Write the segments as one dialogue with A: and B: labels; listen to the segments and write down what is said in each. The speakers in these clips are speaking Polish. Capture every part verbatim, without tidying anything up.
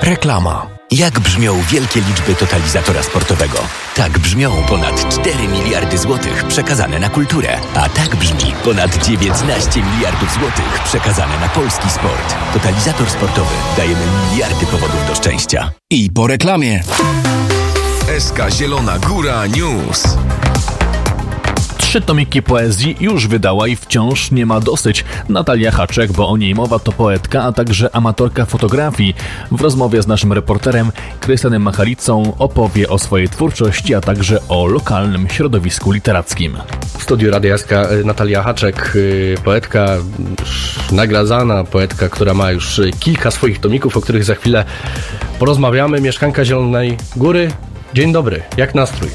A: Reklama. Jak brzmią wielkie liczby totalizatora sportowego? Tak brzmią ponad cztery miliardy złotych przekazane na kulturę. A tak brzmi ponad dziewiętnaście miliardów złotych przekazane na polski sport. Totalizator sportowy. Dajemy miliardy powodów do szczęścia.
B: I po reklamie.
C: S K Zielona Góra News.
D: Trzy tomiki poezji już wydała i wciąż nie ma dosyć. Natalia Haczek, bo o niej mowa, to poetka, a także amatorka fotografii. W rozmowie z naszym reporterem Krystianem Machalicą opowie o swojej twórczości, a także o lokalnym środowisku literackim.
E: W studiu Radia S K Natalia Haczek, poetka nagradzana, poetka, która ma już kilka swoich tomików, o których za chwilę porozmawiamy. Mieszkanka Zielonej Góry. Dzień dobry, jak nastrój?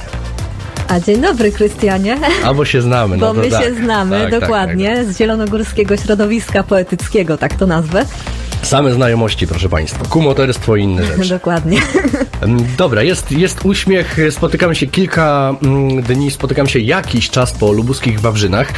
F: A dzień dobry, Krystianie.
E: Albo się znamy.
F: Bo
E: no to
F: my
E: tak.
F: się znamy,
E: tak,
F: dokładnie,
E: tak, tak.
F: z Zielonogórskiego Środowiska Poetyckiego, tak to nazwę.
E: Same znajomości, proszę Państwa. Kumoterstwo i inne rzeczy.
F: Dokładnie.
E: Dobra, jest, jest uśmiech, spotykamy się kilka dni, spotykamy się jakiś czas po lubuskich Wawrzynach,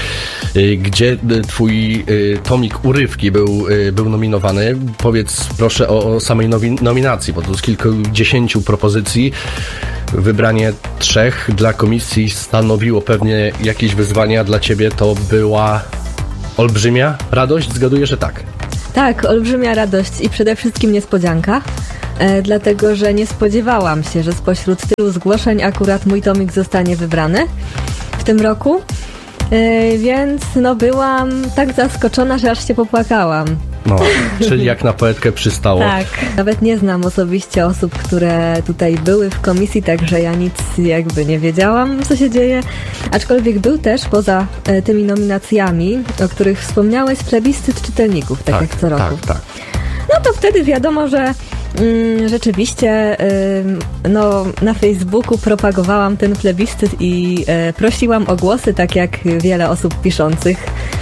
E: gdzie twój tomik Urywki był, był nominowany. Powiedz proszę o, o samej nowi- nominacji, bo to z kilkudziesięciu propozycji wybranie trzech dla komisji stanowiło pewnie jakieś wyzwania. Dla ciebie to była olbrzymia radość? Zgaduję, że tak.
F: Tak, olbrzymia radość i przede wszystkim niespodzianka, e, dlatego że nie spodziewałam się, że spośród tylu zgłoszeń akurat mój tomik zostanie wybrany w tym roku, e, więc no byłam tak zaskoczona, że aż się popłakałam.
E: No, czyli jak na poetkę przystało.
F: Tak, nawet nie znam osobiście osób, które tutaj były w komisji, także ja nic jakby nie wiedziałam, co się dzieje. Aczkolwiek był też poza e, tymi nominacjami, o których wspomniałeś, plebiscyt czytelników, tak, tak jak co roku.
E: Tak, tak.
F: No to wtedy wiadomo, że mm, rzeczywiście y, no, na Facebooku propagowałam ten plebiscyt i y, prosiłam o głosy, tak jak wiele osób piszących.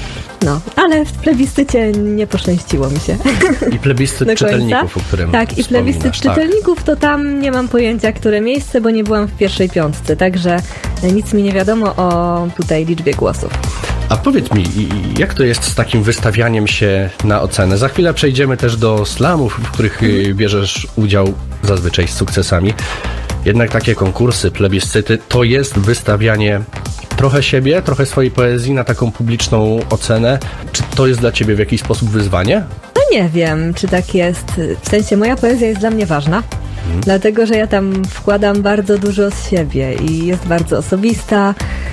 F: No, ale w plebiscycie nie poszczęściło mi się.
E: I plebiscyt czytelników, o którym
F: Tak, i plebiscyt
E: tak.
F: czytelników, to tam nie mam pojęcia, które miejsce, bo nie byłam w pierwszej piątce, także nic mi nie wiadomo o tutaj liczbie głosów.
E: A powiedz mi, jak to jest z takim wystawianiem się na ocenę? Za chwilę przejdziemy też do slamów, w których hmm. bierzesz udział zazwyczaj z sukcesami. Jednak takie konkursy, plebiscyty, to jest wystawianie trochę siebie, trochę swojej poezji na taką publiczną ocenę. Czy to jest dla ciebie w jakiś sposób wyzwanie?
F: No nie wiem, czy tak jest. W sensie moja poezja jest dla mnie ważna, hmm. dlatego że ja tam wkładam bardzo dużo z siebie i jest bardzo osobista,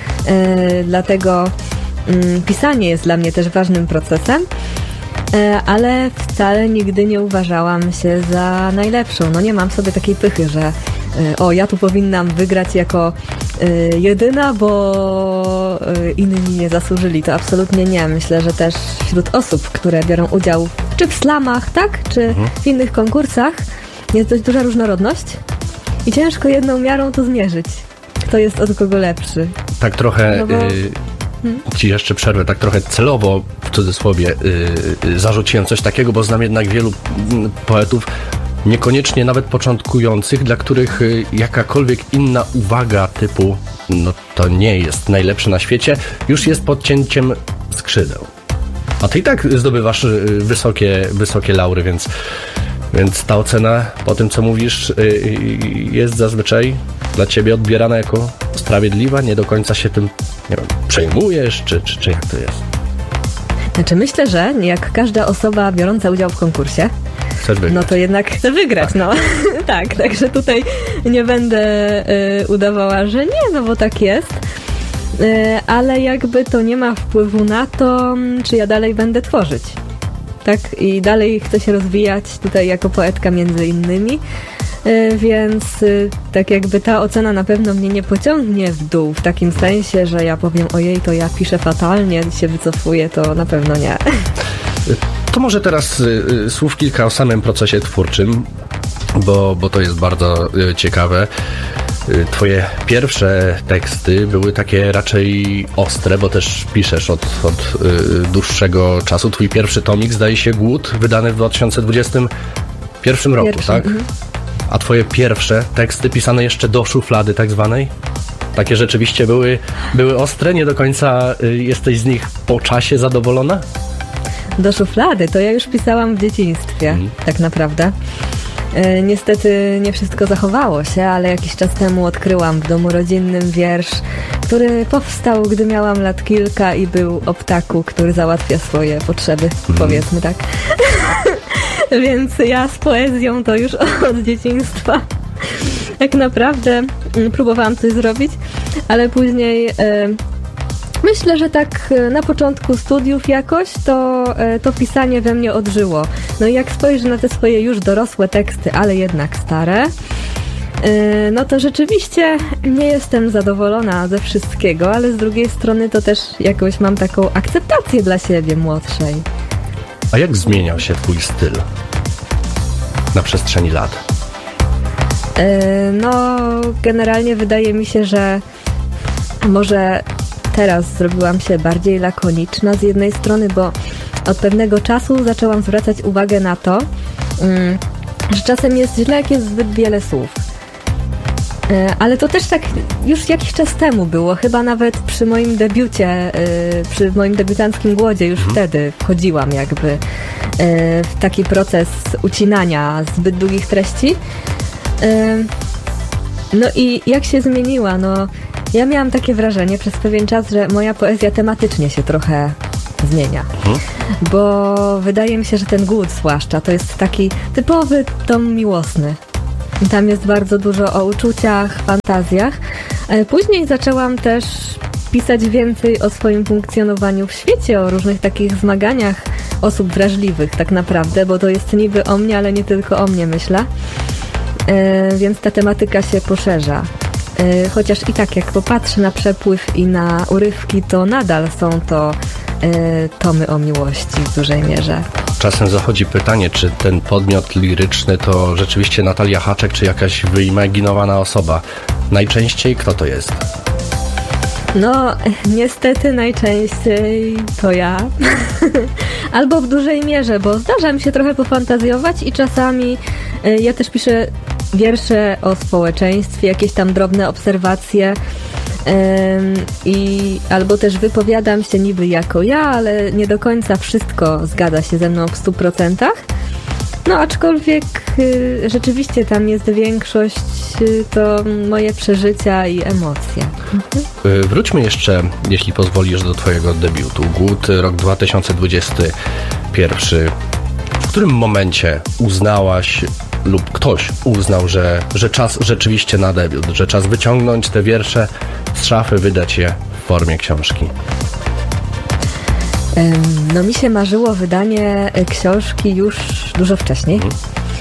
F: yy, dlatego yy, pisanie jest dla mnie też ważnym procesem. Ale wcale nigdy nie uważałam się za najlepszą. No nie mam sobie takiej pychy, że o, ja tu powinnam wygrać jako y, jedyna, bo y, inni nie zasłużyli. To absolutnie nie. Myślę, że też wśród osób, które biorą udział czy w slamach, tak, czy mhm. w innych konkursach jest dość duża różnorodność i ciężko jedną miarą to zmierzyć. Kto jest od kogo lepszy.
E: Tak trochę...
F: No bo...
E: y- Ci jeszcze przerwę, tak trochę celowo w cudzysłowie yy, zarzuciłem coś takiego, bo znam jednak wielu yy, poetów, niekoniecznie nawet początkujących, dla których yy, jakakolwiek inna uwaga typu no to nie jest najlepsze na świecie, już jest podcięciem skrzydeł. A ty i tak zdobywasz yy, wysokie, wysokie laury, więc, więc ta ocena po tym, co mówisz, yy, jest zazwyczaj dla ciebie odbierana jako sprawiedliwa, nie do końca się tym, nie wiem, przejmujesz, czy, czy, czy jak to jest?
F: Znaczy myślę, że jak każda osoba biorąca udział w konkursie,
E: chcesz wygrać.
F: No to jednak chcę wygrać, tak. no. Tak, także tutaj nie będę y, udawała, że nie, no bo tak jest. Y, ale jakby to nie ma wpływu na to, czy ja dalej będę tworzyć. Tak? I dalej chcę się rozwijać tutaj jako poetka między innymi. Więc tak jakby ta ocena na pewno mnie nie pociągnie w dół, w takim sensie, że ja powiem, ojej, to ja piszę fatalnie, się wycofuję, to na pewno nie.
E: To może teraz y, słów kilka o samym procesie twórczym, bo, bo to jest bardzo y, ciekawe. Y, twoje pierwsze teksty były takie raczej ostre, bo też piszesz od, od y, dłuższego czasu. Twój pierwszy tomik, zdaje się, Głód, wydany w dwa tysiące dwudziestym pierwszym roku, Pierwszy, tak? Mm-hmm. A twoje pierwsze teksty pisane jeszcze do szuflady tak zwanej? Takie rzeczywiście były, były ostre? Nie do końca y, jesteś z nich po czasie zadowolona?
F: Do szuflady to ja już pisałam w dzieciństwie, mm. tak naprawdę. E, niestety nie wszystko zachowało się, ale jakiś czas temu odkryłam w domu rodzinnym wiersz, który powstał, gdy miałam lat kilka i był o ptaku, który załatwia swoje potrzeby, mm. powiedzmy tak. Więc ja z poezją to już od dzieciństwa tak naprawdę próbowałam coś zrobić, ale później... E, Myślę, że tak na początku studiów jakoś to, to pisanie we mnie odżyło. No i jak spojrzę na te swoje już dorosłe teksty, ale jednak stare, no to rzeczywiście nie jestem zadowolona ze wszystkiego, ale z drugiej strony to też jakoś mam taką akceptację dla siebie młodszej.
E: A jak zmieniał się twój styl na przestrzeni lat?
F: No, generalnie wydaje mi się, że może... Teraz zrobiłam się bardziej lakoniczna z jednej strony, bo od pewnego czasu zaczęłam zwracać uwagę na to, że czasem jest źle, jak jest zbyt wiele słów. Ale to też tak już jakiś czas temu było, chyba nawet przy moim debiucie, przy moim debiutanckim Głodzie już mhm. wtedy wchodziłam jakby w taki proces ucinania zbyt długich treści. No i jak się zmieniła, no ja miałam takie wrażenie przez pewien czas, że moja poezja tematycznie się trochę zmienia. Mhm. Bo wydaje mi się, że ten Głód zwłaszcza to jest taki typowy tom miłosny. Tam jest bardzo dużo o uczuciach, fantazjach. Później zaczęłam też pisać więcej o swoim funkcjonowaniu w świecie, o różnych takich zmaganiach osób wrażliwych tak naprawdę, bo to jest niby o mnie, ale nie tylko o mnie, myślę. Więc ta tematyka się poszerza. Chociaż i tak jak popatrzę na przepływ i na urywki, to nadal są to y, tomy o miłości w dużej mierze.
E: Czasem zachodzi pytanie, czy ten podmiot liryczny to rzeczywiście Natalia Haczek, czy jakaś wyimaginowana osoba. Najczęściej kto to jest?
F: No, niestety najczęściej to ja. Albo w dużej mierze, bo zdarza mi się trochę pofantazjować i czasami y, ja też piszę wiersze o społeczeństwie, jakieś tam drobne obserwacje ym, i albo też wypowiadam się niby jako ja, ale nie do końca wszystko zgadza się ze mną w stu procentach. No aczkolwiek y, rzeczywiście tam jest większość y, to moje przeżycia i emocje. Mhm.
E: Wróćmy jeszcze, jeśli pozwolisz, do twojego debiutu. Głód, rok dwa tysiące dwudziesty pierwszy. W którym momencie uznałaś lub ktoś uznał, że, że czas rzeczywiście na debiut, że czas wyciągnąć te wiersze z szafy, wydać je w formie książki?
F: No mi się marzyło wydanie książki już dużo wcześniej, mhm.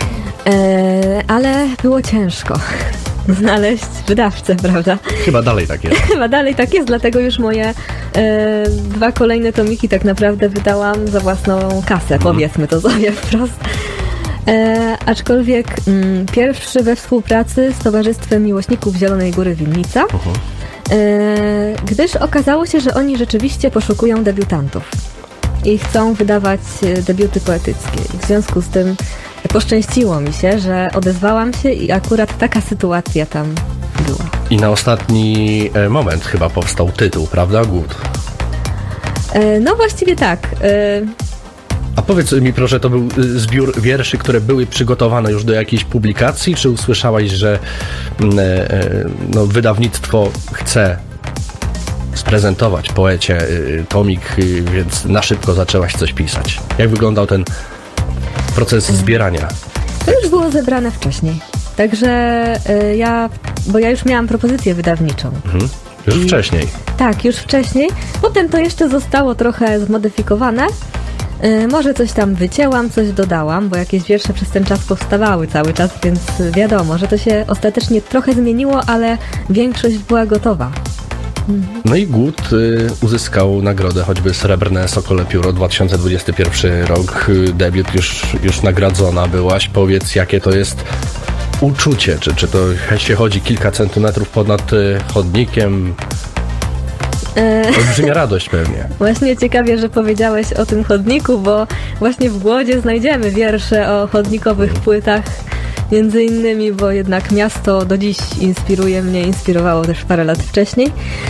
F: ale było ciężko znaleźć wydawcę, prawda?
E: Chyba dalej tak jest.
F: Chyba dalej tak jest, dlatego już moje e, dwa kolejne tomiki tak naprawdę wydałam za własną kasę, mhm. powiedzmy to sobie wprost. E, aczkolwiek m, pierwszy we współpracy z Towarzystwem Miłośników Zielonej Góry Winnica, uh-huh. e, gdyż okazało się, że oni rzeczywiście poszukują debiutantów i chcą wydawać debiuty poetyckie. I w związku z tym poszczęściło mi się, że odezwałam się i akurat taka sytuacja tam była.
E: I na ostatni moment chyba powstał tytuł, prawda? Głód.
F: E, no właściwie tak. E,
E: A powiedz mi proszę, to był zbiór wierszy, które były przygotowane już do jakiejś publikacji, czy usłyszałaś, że no, wydawnictwo chce sprezentować poecie tomik, więc na szybko zaczęłaś coś pisać? Jak wyglądał ten proces zbierania?
F: To już było zebrane wcześniej. Także ja, bo ja już miałam propozycję wydawniczą.
E: Mhm. Już I, wcześniej?
F: Tak, już wcześniej. Potem to jeszcze zostało trochę zmodyfikowane. Może coś tam wycięłam, coś dodałam, bo jakieś wiersze przez ten czas powstawały cały czas, więc wiadomo, że to się ostatecznie trochę zmieniło, ale większość była gotowa. Mhm.
E: No i Głód y, uzyskał nagrodę, choćby Srebrne Sokole Pióro, dwa tysiące dwudziesty pierwszy rok, debiut, już, już nagradzona byłaś. Powiedz, jakie to jest uczucie, czy, czy to się chodzi kilka centymetrów ponad y, chodnikiem? Olbrzymia radość pewnie.
F: Właśnie ciekawie, że powiedziałeś o tym chodniku, bo właśnie w Głodzie znajdziemy wiersze o chodnikowych płytach, między innymi, bo jednak miasto do dziś inspiruje mnie, inspirowało też parę lat wcześniej.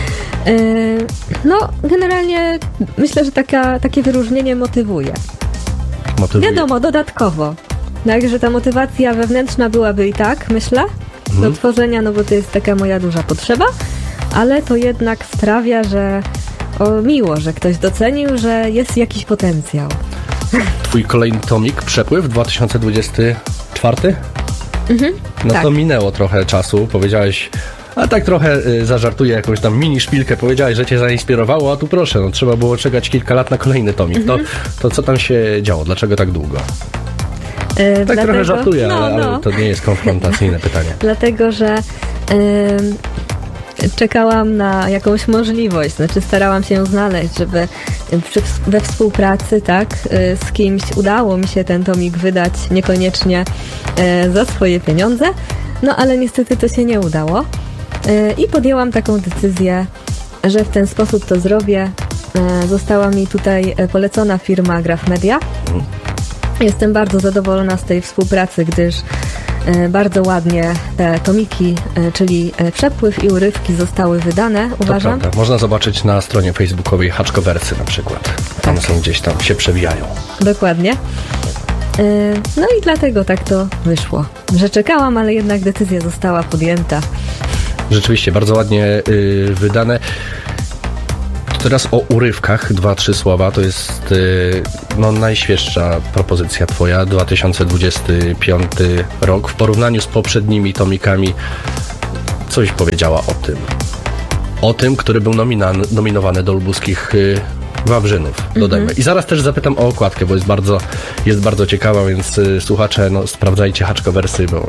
F: No, generalnie myślę, że taka, takie wyróżnienie motywuje.
E: Motywuje.
F: Wiadomo, dodatkowo. Także ta motywacja wewnętrzna byłaby i tak, myślę, do
E: Mhm.
F: tworzenia, no bo to jest taka moja duża potrzeba, ale to jednak sprawia, że o, miło, że ktoś docenił, że jest jakiś potencjał.
E: Twój kolejny tomik, Przepływ, dwa tysiące dwudziesty czwarty?
F: Mhm,
E: No
F: tak.
E: to minęło trochę czasu, powiedziałeś, a tak trochę y, zażartuję jakąś tam mini szpilkę, powiedziałeś, że cię zainspirowało, a tu proszę, no trzeba było czekać kilka lat na kolejny tomik.
F: Mhm.
E: To, to co tam się działo? Dlaczego tak długo?
F: E,
E: Tak
F: dlatego,
E: trochę żartuję,
F: no,
E: ale,
F: no.
E: ale to nie jest konfrontacyjne pytanie.
F: Dlatego, że em, czekałam na jakąś możliwość, znaczy starałam się ją znaleźć, żeby przy, we współpracy, tak, y, z kimś udało mi się ten tomik wydać, niekoniecznie e, za swoje pieniądze, no ale niestety to się nie udało e, i podjęłam taką decyzję, że w ten sposób to zrobię. E, została mi tutaj e, polecona firma Graph Media. Jestem bardzo zadowolona z tej współpracy, gdyż e, bardzo ładnie te tomiki, e, czyli e, Przepływ i urywki zostały wydane,
E: To
F: uważam.
E: prawda. Można zobaczyć na stronie facebookowej Haczkowersy na przykład. Tam
F: Tak.
E: są gdzieś tam, się przewijają.
F: Dokładnie. E, No i dlatego tak to wyszło, że czekałam, ale jednak decyzja została podjęta.
E: Rzeczywiście, bardzo ładnie y, wydane. Teraz o urywkach, dwa, trzy słowa. To jest y, no, najświeższa propozycja twoja, dwa tysiące dwudziesty piąty rok. W porównaniu z poprzednimi tomikami, coś powiedziała o tym. O tym, który był nominan, nominowany do lubuskich y, Wawrzynów, dodajmy. I zaraz też zapytam o okładkę, bo jest bardzo, jest bardzo ciekawa, więc y, słuchacze, no, sprawdzajcie Haczkowersy, bo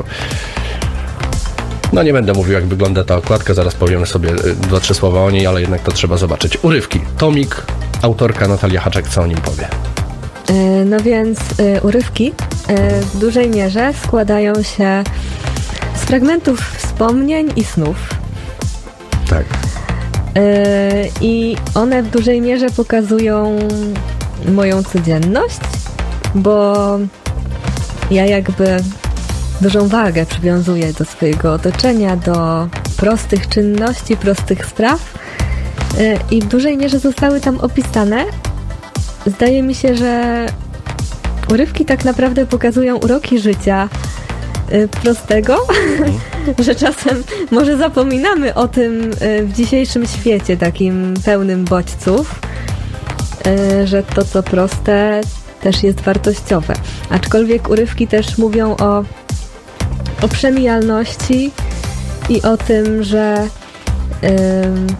E: no nie będę mówił, jak wygląda ta okładka, zaraz powiemy sobie y, dwa, trzy słowa o niej, ale jednak to trzeba zobaczyć. Urywki, tomik, autorka Natalia Haczek, co o nim powie?
F: E, No więc e, urywki e, w dużej mierze składają się z fragmentów wspomnień i snów.
E: Tak.
F: E, I one w dużej mierze pokazują moją codzienność, bo ja jakby dużą wagę przywiązuję do swojego otoczenia, do prostych czynności, prostych spraw e, i w dużej mierze zostały tam opisane. Zdaje mi się, że urywki tak naprawdę pokazują uroki życia y, prostego, że czasem może zapominamy o tym y, w dzisiejszym świecie takim pełnym bodźców, y, że to co proste też jest wartościowe. Aczkolwiek urywki też mówią o, o przemijalności i o tym, że ym,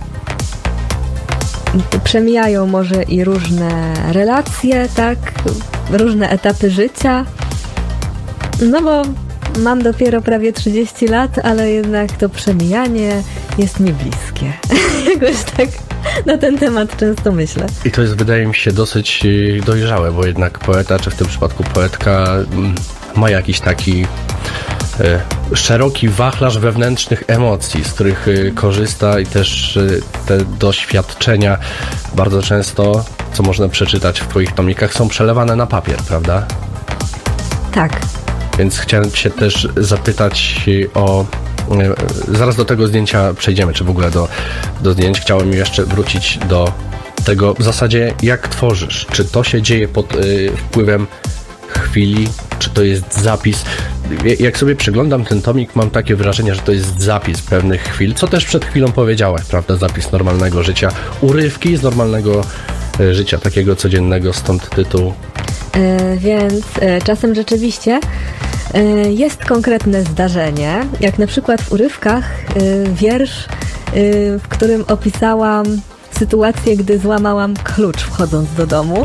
F: przemijają może i różne relacje, tak, różne etapy życia. No bo mam dopiero prawie trzydzieści lat, ale jednak to przemijanie jest mi bliskie. Jakoś tak na ten temat często myślę.
E: I to jest, wydaje mi się, dosyć y, dojrzałe, bo jednak poeta, czy w tym przypadku poetka, mm, ma jakiś taki y, szeroki wachlarz wewnętrznych emocji, z których y, korzysta i też y, te doświadczenia bardzo często, co można przeczytać w twoich tomikach, są przelewane na papier, prawda?
F: Tak.
E: Więc chciałem się też zapytać o... y, Zaraz do tego zdjęcia przejdziemy, czy w ogóle do, do zdjęć. Chciałem jeszcze wrócić do tego w zasadzie, jak tworzysz. Czy to się dzieje pod y, wpływem chwili, czy to jest zapis? Jak sobie przyglądam ten tomik, mam takie wrażenie, że to jest zapis pewnych chwil, co też przed chwilą powiedziałaś, prawda? Zapis normalnego życia, urywki z normalnego y, życia, takiego codziennego, stąd tytuł.
F: E, więc e, czasem rzeczywiście e, jest konkretne zdarzenie, jak na przykład w urywkach e, wiersz, e, w którym opisałam sytuację, gdy złamałam klucz wchodząc do domu.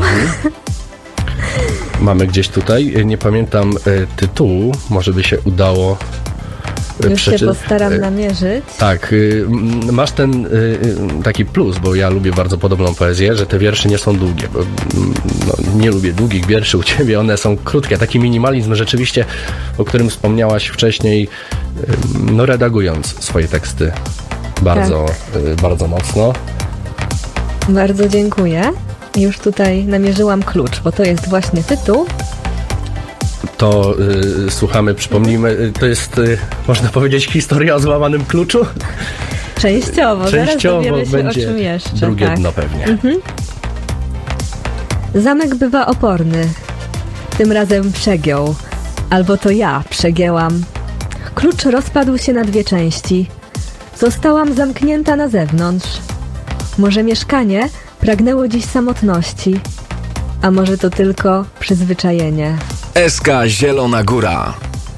E: Mamy gdzieś tutaj, nie pamiętam y, tytułu, może by się udało y,
F: Już się
E: przeczy-
F: postaram
E: y,
F: namierzyć.
E: Tak, y, m, masz ten y, y, taki plus, bo ja lubię bardzo podobną poezję, że te wiersze nie są długie, bo mm, no, nie lubię długich wierszy u ciebie, one są krótkie. Taki minimalizm rzeczywiście, o którym wspomniałaś wcześniej, y, no redagując swoje teksty bardzo, y, bardzo mocno.
F: Bardzo dziękuję. Już tutaj namierzyłam klucz, bo to jest właśnie tytuł.
E: To y, słuchamy, przypomnijmy, y, to jest, y, można powiedzieć, historia o złamanym kluczu?
F: Częściowo,
E: Częściowo
F: zaraz dowiemy się
E: będzie
F: o czym jeszcze.
E: drugie
F: tak.
E: dno pewnie.
F: Mhm. Zamek bywa oporny. Tym razem przegiął. Albo to ja przegięłam. Klucz rozpadł się na dwie części. Zostałam zamknięta na zewnątrz. Może mieszkanie pragnęło dziś samotności, a może to tylko przyzwyczajenie.
C: S K Zielona Góra.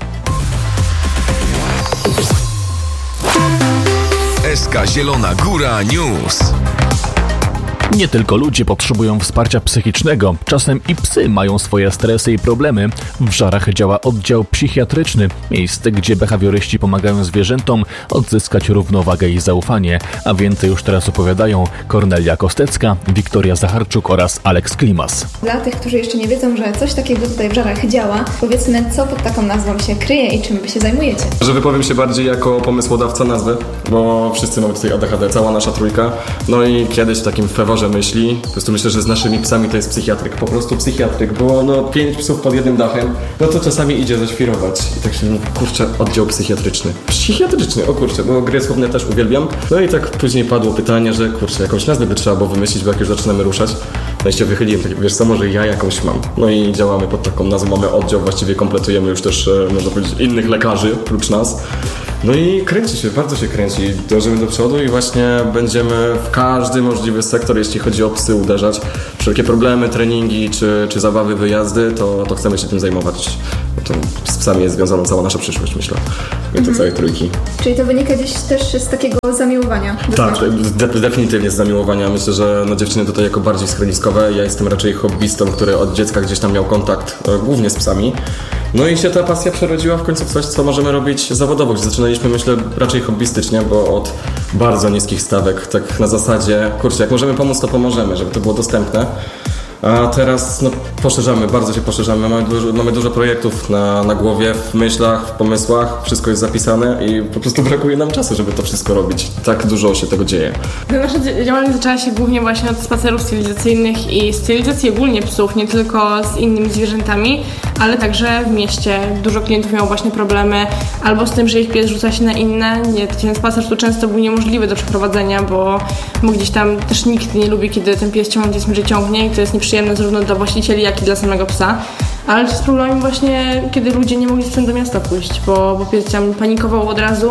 C: S K Zielona Góra News.
D: Nie tylko ludzie potrzebują wsparcia psychicznego, czasem i psy mają swoje stresy i problemy. W Żarach działa oddział psychiatryczny, miejsce, gdzie behawioryści pomagają zwierzętom odzyskać równowagę i zaufanie. A więcej już teraz opowiadają Kornelia Kostecka, Wiktoria Zacharczuk oraz Aleks Klimas.
B: Dla tych, którzy jeszcze nie wiedzą, że coś takiego tutaj w Żarach działa, powiedzmy, co pod taką nazwą się kryje i czym wy się zajmujecie.
G: Że wypowiem się bardziej jako pomysłodawca nazwy, bo wszyscy mamy tutaj A D H D, cała nasza trójka. No i kiedyś w takim feworze myśli, po prostu myślę, że z naszymi psami to jest psychiatryk, po prostu psychiatryk, bo no pięć psów pod jednym dachem, no to czasami idzie zaświrować i tak się, no kurczę, oddział psychiatryczny. Psychiatryczny, o kurczę, bo gry słowne też uwielbiam. No i tak później padło pytanie, że kurczę, jakąś nazwę by trzeba było wymyślić, bo jak już zaczynamy ruszać, no i się wychyliłem, tak, wiesz co, może ja jakąś mam. No i działamy pod taką nazwą, mamy oddział, właściwie kompletujemy już też, można powiedzieć, innych lekarzy, prócz nas. No i kręci się, bardzo się kręci, dążymy do przodu i właśnie będziemy w każdy możliwy sektor, jeśli chodzi o psy, uderzać. Wszelkie problemy, treningi czy, czy zabawy, wyjazdy, to, to chcemy się tym zajmować. To z psami jest związana cała nasza przyszłość, myślę. I to mhm. całej trójki.
B: Czyli to wynika gdzieś też z takiego zamiłowania?
G: Tak, de- definitywnie z zamiłowania. Myślę, że no, dziewczyny tutaj jako bardziej schroniskowe. Ja jestem raczej hobbystą, który od dziecka gdzieś tam miał kontakt e, głównie z psami. No i się ta pasja przerodziła w końcu w coś, co możemy robić zawodowo, gdzie zaczynaliśmy, myślę, raczej hobbystycznie, bo od bardzo niskich stawek, tak na zasadzie, kurczę, jak możemy pomóc, to pomożemy, żeby to było dostępne. A teraz no, poszerzamy, bardzo się poszerzamy, mamy dużo, mamy dużo projektów na, na głowie, w myślach, w pomysłach, wszystko jest zapisane i po prostu brakuje nam czasu, żeby to wszystko robić. Tak dużo się tego dzieje.
H: Nasza działalność zaczęła się głównie właśnie od spacerów stylizacyjnych i stylizacji ogólnie psów, nie tylko z innymi zwierzętami, ale także w mieście. Dużo klientów miało właśnie problemy albo z tym, że ich pies rzuca się na inne. Nie, ten spacer tu często był niemożliwy do przeprowadzenia, bo, bo gdzieś tam też nikt nie lubi, kiedy ten pies ciągnie, że ciągnie i to jest nieprzyjemne zarówno dla właścicieli, jak i dla samego psa. Ale z problemem właśnie, kiedy ludzie nie mogli z psem do miasta pójść, bo, bo pies tam panikował od razu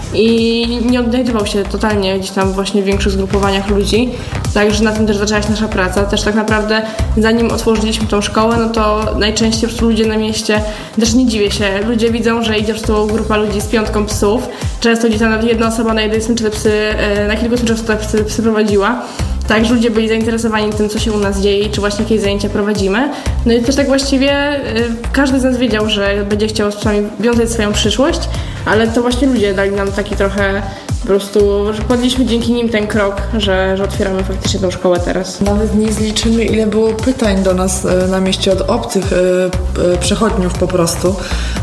H: i nie odnajdywał się totalnie gdzieś tam właśnie w większych zgrupowaniach ludzi. Także na tym też zaczęła się nasza praca. Też tak naprawdę zanim otworzyliśmy tą szkołę, no to najczęściej po prostu ludzie na mieście, też nie dziwię się, ludzie widzą, że idzie po prostu grupa ludzi z piątką psów. Często gdzieś tam nawet jedna osoba na jednej smyczy te psy, na kilku smyczach te psy, psy prowadziła. Także ludzie byli zainteresowani tym, co się u nas dzieje i czy właśnie jakieś zajęcia prowadzimy. No i też tak właściwie y, każdy z nas wiedział, że będzie chciał z psami wiązać swoją przyszłość, ale to właśnie ludzie dali nam taki trochę po prostu, że podjęliśmy dzięki nim ten krok, że, że otwieramy faktycznie tą szkołę teraz.
I: Nawet nie zliczymy, ile było pytań do nas na mieście od obcych przechodniów po prostu.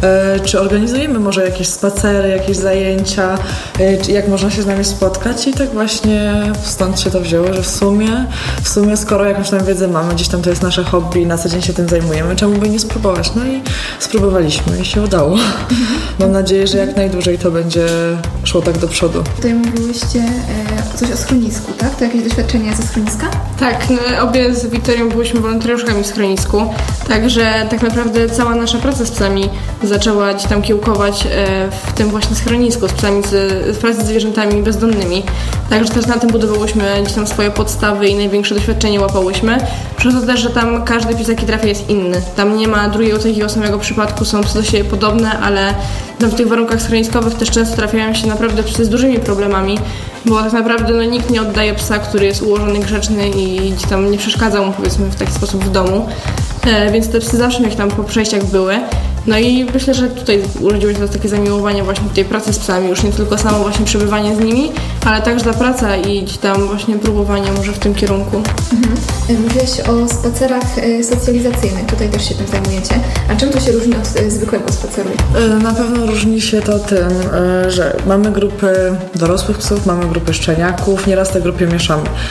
I: Czy organizujemy może jakieś spacery, jakieś zajęcia, czy jak można się z nami spotkać i tak właśnie stąd się to wzięło, że w sumie, w sumie skoro jakąś tam wiedzę mamy, gdzieś tam to jest nasze hobby i na co dzień się tym zajmujemy, czemu by nie spróbować? No i spróbowaliśmy i się udało. Mam nadzieję, że jak najdłużej to będzie szło tak do przodu.
B: Tutaj mówiłyście e, coś o schronisku, tak? To jakieś doświadczenie ze schroniska?
H: Tak, no, obie z Wiktorią byłyśmy wolontariuszkami w schronisku, także tak naprawdę cała nasza praca z psami zaczęła gdzieś tam kiełkować e, w tym właśnie schronisku, z psami, z, z pracy z zwierzętami bezdomnymi. Także też na tym budowałyśmy gdzieś tam swoje podstawy i największe doświadczenie łapałyśmy. Przez to też, że tam każdy pies, jaki trafia, jest inny. Tam nie ma drugiego takiego samego przypadku, są psy do siebie podobne, ale w tych warunkach schroniskowych też często trafiają się naprawdę psy z dużymi problemami, bo tak naprawdę no, nikt nie oddaje psa, który jest ułożony, grzeczny i gdzieś tam nie przeszkadza mu, powiedzmy, w taki sposób w domu. E, więc te psy zawsze jakieś tam po przejściach były. No i myślę, że tutaj urodziło się to takie zamiłowanie właśnie tej pracy z psami, już nie tylko samo właśnie przebywanie z nimi, ale także ta praca i gdzieś tam właśnie próbowanie może w tym kierunku.
B: Mhm. Mówiłaś o spacerach socjalizacyjnych, tutaj też się tym zajmujecie. A czym to się różni od zwykłego spaceru?
I: Na pewno różni się to tym, że mamy grupy dorosłych psów, mamy grupy szczeniaków, nieraz te grupy mieszamy.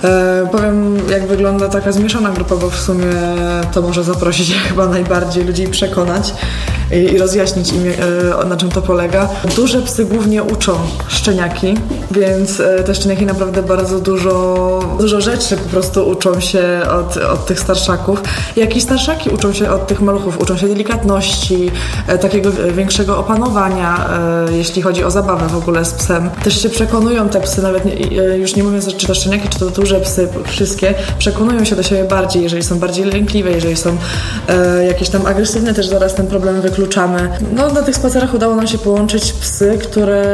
I: E, powiem, jak wygląda taka zmieszana grupa, bo w sumie to może zaprosić chyba najbardziej ludzi i przekonać i, i rozjaśnić im, e, na czym to polega. Duże psy głównie uczą szczeniaki, więc e, te szczeniaki naprawdę bardzo dużo, dużo rzeczy po prostu uczą się od, od tych starszaków. Jak i starszaki uczą się od tych maluchów, uczą się delikatności, e, takiego większego opanowania, e, jeśli chodzi o zabawę w ogóle z psem. Też się przekonują te psy, nawet nie, e, już nie mówiąc, czy to szczeniaki, czy to duże psy, wszystkie, przekonują się do siebie bardziej, jeżeli są bardziej lękliwe, jeżeli są e, jakieś tam agresywne, też zaraz ten problem wykluczamy. No, na tych spacerach udało nam się połączyć psy, które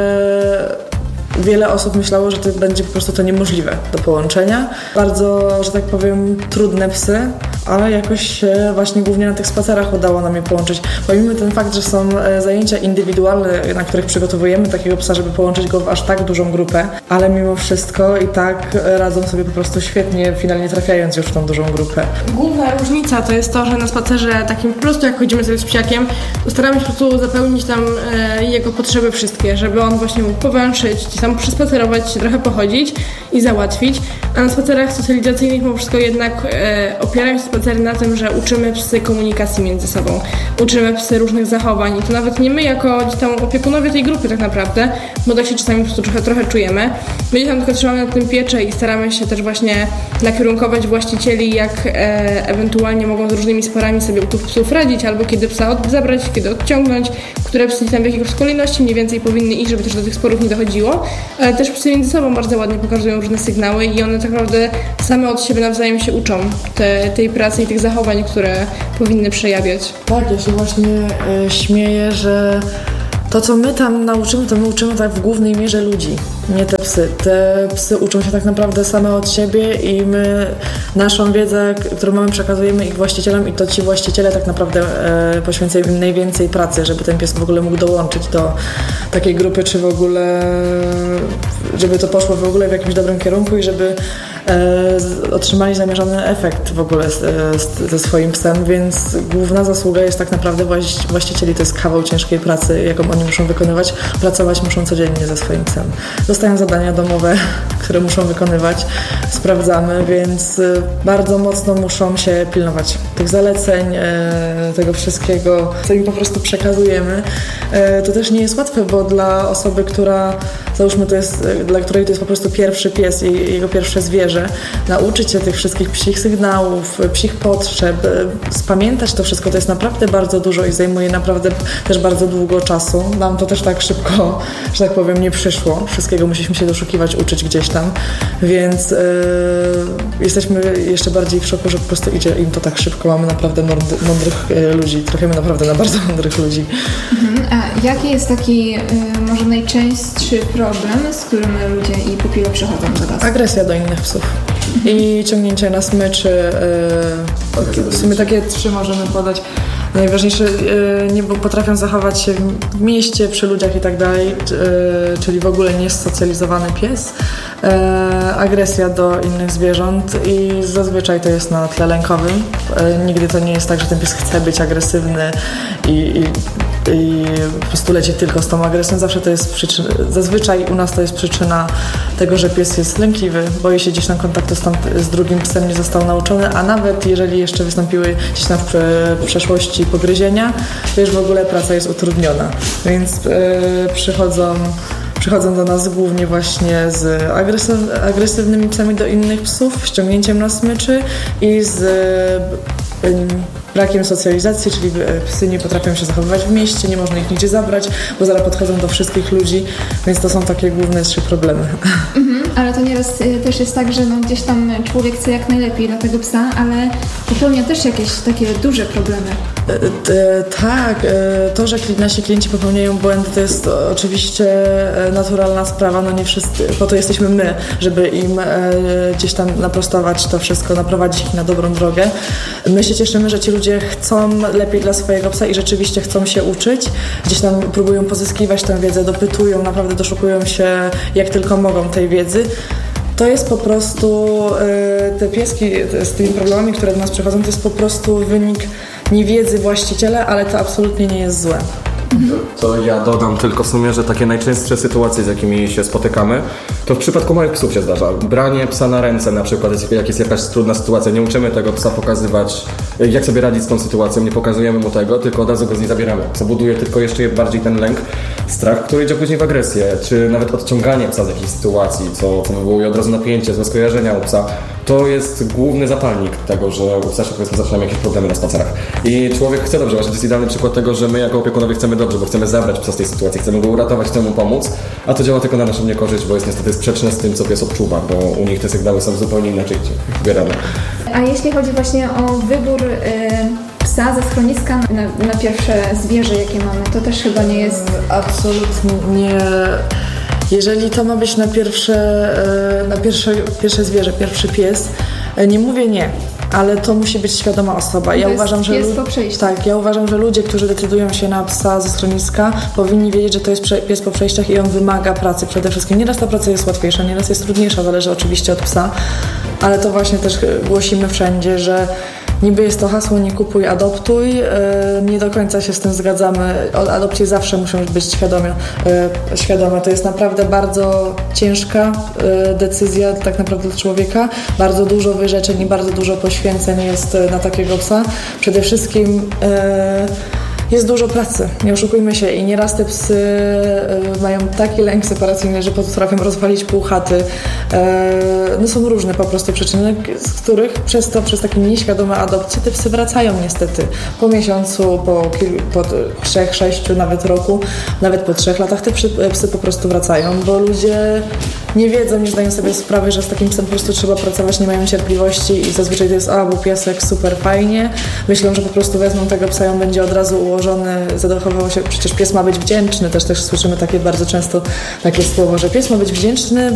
I: wiele osób myślało, że to będzie po prostu to niemożliwe do połączenia. Bardzo, że tak powiem, trudne psy, ale jakoś się właśnie głównie na tych spacerach udało nam je połączyć. Pomimo ten fakt, że są zajęcia indywidualne, na których przygotowujemy takiego psa, żeby połączyć go w aż tak dużą grupę, ale mimo wszystko i tak radzą sobie po prostu świetnie, finalnie trafiając już w tą dużą grupę.
H: Główna różnica to jest to, że na spacerze takim po prostu jak chodzimy sobie z psiakiem, to staramy się po prostu zapełnić tam e, jego potrzeby wszystkie, żeby on właśnie mógł powęszyć, tam przespacerować, trochę pochodzić i załatwić, a na spacerach socjalizacyjnych mimo wszystko jednak e, opierają się spacery na tym, że uczymy psy komunikacji między sobą, uczymy psy różnych zachowań i to nawet nie my jako tam opiekunowie tej grupy tak naprawdę, bo tak się czasami po prostu trochę, trochę czujemy. My gdzieś tam tylko trzymamy nad tym pieczę i staramy się też właśnie nakierunkować właścicieli, jak e, ewentualnie mogą z różnymi sporami sobie u tych psów radzić, albo kiedy psa od, zabrać, kiedy odciągnąć, które psy tam w jakiej kolejności mniej więcej powinny iść, żeby też do tych sporów nie dochodziło. Ale też psy między sobą bardzo ładnie pokazują różne sygnały i one tak naprawdę same od siebie nawzajem się uczą te, tej pracy i tych zachowań, które powinny przejawiać.
I: Tak, ja się właśnie y, śmieję, że to, co my tam nauczymy, to my uczymy tak w głównej mierze ludzi, nie te psy. Te psy uczą się tak naprawdę same od siebie i my naszą wiedzę, którą mamy, przekazujemy ich właścicielom i to ci właściciele tak naprawdę e, poświęcają im najwięcej pracy, żeby ten pies w ogóle mógł dołączyć do takiej grupy, czy w ogóle, żeby to poszło w ogóle w jakimś dobrym kierunku i żeby e, otrzymali zamierzony efekt w ogóle z, z, ze swoim psem, więc główna zasługa jest tak naprawdę właś, właścicieli, to jest kawał ciężkiej pracy, jaką oni muszą wykonywać, pracować muszą codziennie ze swoim psem. Dostają zadania domowe, które muszą wykonywać, sprawdzamy, więc bardzo mocno muszą się pilnować tych zaleceń, tego wszystkiego, co im po prostu przekazujemy. To też nie jest łatwe, bo dla osoby, która, załóżmy, to jest, dla której to jest po prostu pierwszy pies i jego pierwsze zwierzę, nauczyć się tych wszystkich psich sygnałów, psich potrzeb, spamiętać to wszystko, to jest naprawdę bardzo dużo i zajmuje naprawdę też bardzo długo czasu. Nam to też tak szybko, że tak powiem, nie przyszło. Wszystkiego musieliśmy się doszukiwać, uczyć gdzieś tam, więc yy, jesteśmy jeszcze bardziej w szoku, że po prostu idzie im to tak szybko. Mamy naprawdę mądrych, mądrych yy, ludzi, trafiamy naprawdę na bardzo mądrych ludzi.
B: Mhm. A jaki jest taki yy, może najczęstszy problem, z którym ludzie i pupile przychodzą do Was?
I: Agresja do innych psów. I ciągnięcie na smyczy. Yy, w sumie takie trzy możemy podać. Najważniejsze, nie potrafią zachować się w mieście, przy ludziach i tak dalej, czyli w ogóle niesocjalizowany pies, agresja do innych zwierząt i zazwyczaj to jest na tle lękowym. Nigdy to nie jest tak, że ten pies chce być agresywny i, i, i po prostu leci tylko z tą agresją. Zawsze to jest przyczyna, zazwyczaj u nas to jest przyczyna tego, że pies jest lękliwy, boi się gdzieś tam kontaktu z, tam, z drugim psem, nie został nauczony, a nawet jeżeli jeszcze wystąpiły gdzieś tam w, w przeszłości pogryzienia, to już w ogóle praca jest utrudniona, więc yy, przychodzą, przychodzą do nas głównie właśnie z agresyw, agresywnymi psami do innych psów, ściągnięciem na smyczy i z yy, brakiem socjalizacji, czyli psy nie potrafią się zachowywać w mieście, nie można ich nigdzie zabrać, bo zaraz podchodzą do wszystkich ludzi, więc to są takie główne trzy problemy.
B: Mhm, ale to nieraz y, też jest tak, że no, gdzieś tam człowiek chce jak najlepiej dla tego psa, ale popełnia też jakieś takie duże problemy.
I: E, e, tak, e, to, że nasi klienci popełniają błędy, to jest oczywiście naturalna sprawa, no nie wszyscy, po to jesteśmy my, żeby im e, gdzieś tam naprostować to wszystko, naprowadzić ich na dobrą drogę. My się cieszymy, że ci ludzie chcą lepiej dla swojego psa i rzeczywiście chcą się uczyć, gdzieś tam próbują pozyskiwać tę wiedzę, dopytują, naprawdę doszukują się jak tylko mogą tej wiedzy. To jest po prostu, te pieski z tymi problemami, które do nas przychodzą, to jest po prostu wynik niewiedzy właściciela, ale to absolutnie nie jest złe.
G: To ja dodam tylko w sumie, że takie najczęstsze sytuacje, z jakimi się spotykamy, to w przypadku małych psów się zdarza. Branie psa na ręce na przykład, jak jest jakaś trudna sytuacja, nie uczymy tego psa pokazywać, jak sobie radzić z tą sytuacją, nie pokazujemy mu tego, tylko od razu go z niej zabieramy. Co buduje tylko jeszcze bardziej ten lęk, strach, który idzie później w agresję, czy nawet odciąganie psa z jakiejś sytuacji, co, co wywołuje od razu napięcie, złe skojarzenia u psa. To jest główny zapalnik tego, że u psa się powiedzmy zaczynają jakieś problemy na spacerach. I człowiek chce dobrze, właśnie to jest idealny przykład tego, że my jako opiekunowie chcemy dobrze, bo chcemy zabrać psa z tej sytuacji, chcemy go uratować, chcemy mu pomóc, a to działa tylko na naszą niekorzyść, bo jest niestety sprzeczne z tym, co pies odczuwa, bo u nich te sygnały są zupełnie inaczej odbierane.
B: A jeśli chodzi właśnie o wybór y, psa ze schroniska na, na pierwsze zwierzę, jakie mamy, to też chyba nie jest...
I: Absolutnie nie... Jeżeli to ma być na pierwsze, na pierwsze, pierwsze zwierzę, pierwszy pies, nie mówię nie, ale to musi być świadoma osoba. Ja
B: to
I: uważam,
B: jest
I: że
B: pies po przejściu.
I: Tak, ja uważam, że ludzie, którzy decydują się na psa ze schroniska, powinni wiedzieć, że to jest pies po przejściach i on wymaga pracy przede wszystkim. Nieraz ta praca jest łatwiejsza, nieraz jest trudniejsza, zależy oczywiście od psa, ale to właśnie też głosimy wszędzie, że niby jest to hasło nie kupuj, adoptuj. Nie do końca się z tym zgadzamy. Adopcje zawsze muszą być świadome. świadome. To jest naprawdę bardzo ciężka decyzja tak naprawdę dla człowieka. Bardzo dużo wyrzeczeń i bardzo dużo poświęceń jest na takiego psa. Przede wszystkim jest dużo pracy, nie oszukujmy się, i nieraz te psy y, mają taki lęk separacyjny, że potrafią rozwalić pół chaty. Y, no są różne po prostu przyczyny, z których przez to, przez takie nieświadome adopcje te psy wracają niestety. Po miesiącu, po, po trzech, sześciu, nawet roku, nawet po trzech latach te psy, psy po prostu wracają, bo ludzie nie wiedzą, nie zdają sobie sprawy, że z takim psem po prostu trzeba pracować, nie mają cierpliwości i zazwyczaj to jest a, bo piesek, super fajnie. Myślą, że po prostu wezmą tego psa i on będzie od razu ułożony, zachowywał się, przecież pies ma być wdzięczny, też też słyszymy takie bardzo często takie słowo, że pies ma być wdzięczny,